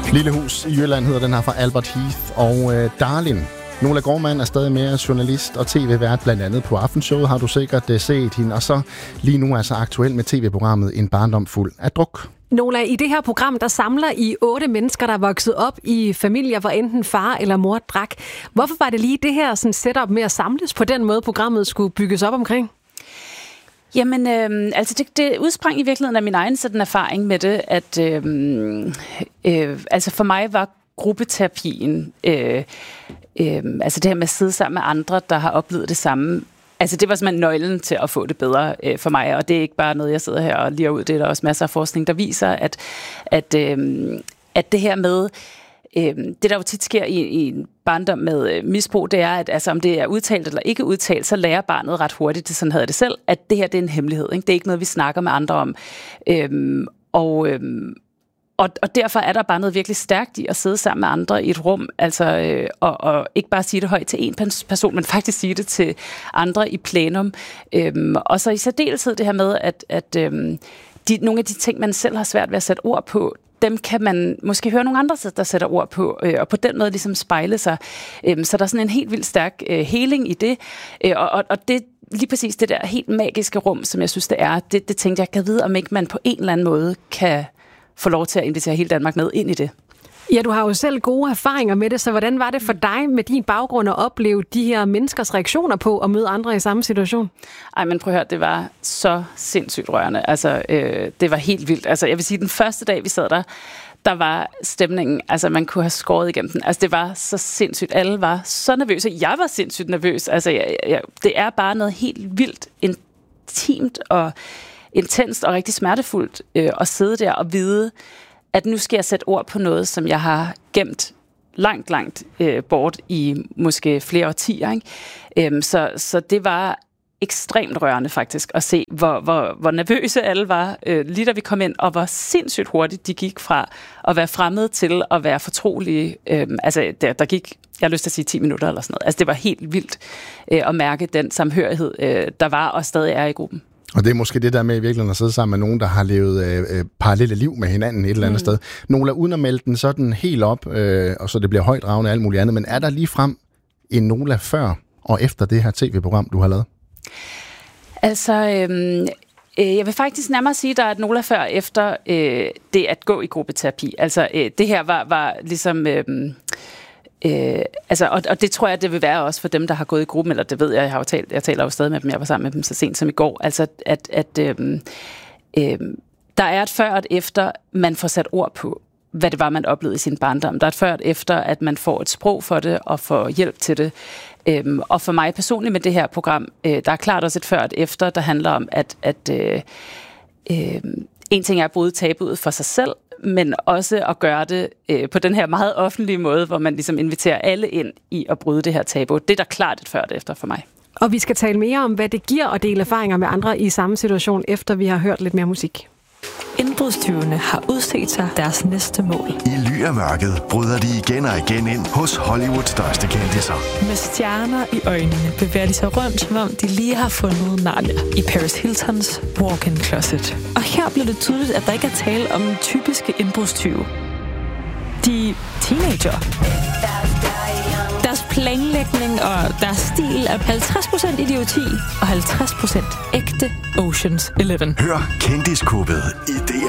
Lille hus i Jylland hedder den her fra Albert Heath. Og Darlin, Nola Gorman er stadig mere journalist og tv-vært, blandt andet på Aftenshowet har du sikkert set hende. Og så lige nu altså aktuel med tv-programmet En barndom fuld af druk. Nola, i det her program, der samler I 8 mennesker, der er vokset op i familier, hvor enten far eller mor drak. Hvorfor var det lige det her sådan setup med at samles på den måde, programmet skulle bygges op omkring? Jamen, altså det udsprang i virkeligheden af min egen sådan erfaring med det, at altså for mig var gruppeterapien, altså det her med at sidde sammen med andre, der har oplevet det samme, altså det var simpelthen nøglen til at få det bedre for mig, og det er ikke bare noget, jeg sidder her og lirer ud. Det er der også masser af forskning, der viser, at det her med, det der jo tit sker i en barndom med misbrug, det er, at altså, om det er udtalt eller ikke udtalt, så lærer barnet ret hurtigt, det sådan havde det selv, at det her det er en hemmelighed. Ikke? Det er ikke noget, vi snakker med andre om. Og derfor er der bare noget virkelig stærkt i at sidde sammen med andre i et rum, altså, og ikke bare sige det højt til en person, men faktisk sige det til andre i plenum. Og så i særdeleshed det her med, at nogle af de ting, man selv har svært ved at sætte ord på, dem kan man måske høre nogle andre, der sætter ord på, og på den måde ligesom spejle sig. Så der er sådan en helt vildt stærk heling i det, og det lige præcis det der helt magiske rum, som jeg synes, det er, det tænkte jeg kan vide, om ikke man på en eller anden måde kan få lov til at invitere hele Danmark med ind i det. Ja, du har jo selv gode erfaringer med det, så hvordan var det for dig med din baggrund at opleve de her menneskers reaktioner på at møde andre i samme situation? Ej, men prøv at høre, det var så sindssygt rørende. Altså, det var helt vildt. Altså, jeg vil sige, den første dag, vi sad der var stemningen, altså man kunne have skåret igennem den. Altså, det var så sindssygt. Alle var så nervøse. Jeg var sindssygt nervøs. Altså, det er bare noget helt vildt intimt og intenst og rigtig smertefuldt at sidde der og vide, at nu skal jeg sætte ord på noget, som jeg har gemt langt bort i måske flere årtier. Ikke? Så det var ekstremt rørende faktisk at se, hvor nervøse alle var, lige da vi kom ind, og hvor sindssygt hurtigt de gik fra at være fremmede til at være fortrolige. Altså, der gik, jeg har lyst til at sige 10 minutter eller sådan noget. Altså, det var helt vildt at mærke den samhørighed, der var og stadig er i gruppen. Og det er måske det der med i virkeligheden at sidde sammen med nogen, der har levet parallelle liv med hinanden et eller andet sted. Nogle er uden at melde den sådan helt op, og så det bliver højdragende og alt muligt andet. Men er der lige frem en Nola før og efter det her tv-program, du har lavet? Altså, jeg vil faktisk nærmere sige, at der er et Nola før og efter det at gå i gruppeterapi. Altså, det her var ligesom... og det tror jeg, det vil være også for dem, der har gået i gruppen, eller det ved jeg, jeg taler jo stadig med dem, jeg var sammen med dem så sent som i går, altså der er et før og et efter, man får sat ord på, hvad det var, man oplevede i sin barndom. Der er et før og et efter, at man får et sprog for det, og får hjælp til det. Og for mig personligt med det her program, der er klart også et før og et efter, der handler om, at en ting er at bryde tabuet for sig selv, men også at gøre det på den her meget offentlige måde, hvor man ligesom inviterer alle ind i at bryde det her tabu. Det er da klart et før og efter for mig. Og vi skal tale mere om, hvad det giver at dele erfaringer med andre i samme situation, efter vi har hørt lidt mere musik. Indbrudstyvene har udset sig deres næste mål. I ly af mørket bryder de igen og igen ind hos Hollywoods største kendisser. Med stjerner i øjnene bevæger de sig rundt, som om de lige har fundet Narnia i Paris Hiltons walk-in closet. Og her bliver det tydeligt, at der ikke er tale om typiske indbrudstyve. De er teenager. Deres planlægning og deres stil er 50% idioti og 50% ægte Ocean's 11. Hør Kendiskubbet i